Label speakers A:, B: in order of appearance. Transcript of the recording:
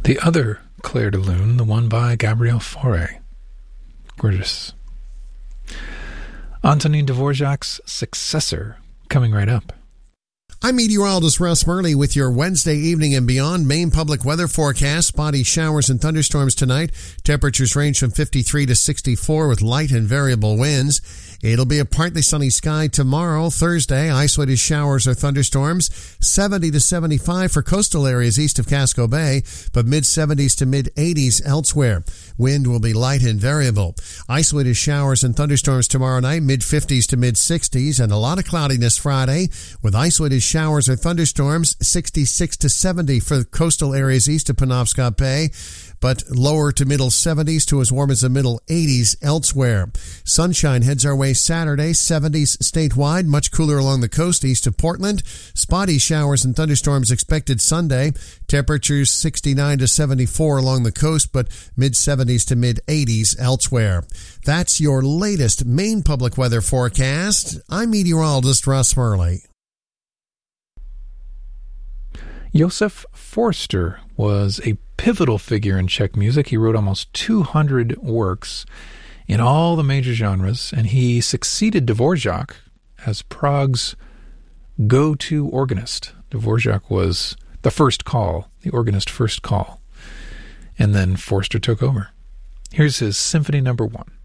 A: The other Clair de Lune, the one by Gabriel Fauré. Gorgeous. Antonin Dvorak's successor, coming right up.
B: I'm meteorologist Russ Murley with your Wednesday evening and beyond Maine public weather forecast. Spotty showers and thunderstorms tonight. Temperatures range from 53 to 64 with light and variable winds. It'll be a partly sunny sky tomorrow, Thursday. Isolated showers or thunderstorms. 70 to 75 for coastal areas east of Casco Bay, but mid-70s to mid-80s elsewhere. Wind will be light and variable. Isolated showers and thunderstorms tomorrow night, mid-50s to mid-60s, and a lot of cloudiness Friday with isolated showers or thunderstorms, 66 to 70 for coastal areas east of Penobscot Bay, but lower to middle 70s to as warm as the middle 80s elsewhere. Sunshine heads our way Saturday, 70s statewide, much cooler along the coast east of Portland. Spotty showers and thunderstorms expected Sunday. Temperatures 69 to 74 along the coast, but mid-70s to mid-80s elsewhere. That's your latest Maine public weather forecast. I'm meteorologist Russ Murley.
A: Josef Forster was a pivotal figure in Czech music. He wrote almost 200 works in all the major genres, and he succeeded Dvorak as Prague's go-to organist. Dvorak was the first call, the organist first call, and then Forster took over. Here's his Symphony No. 1.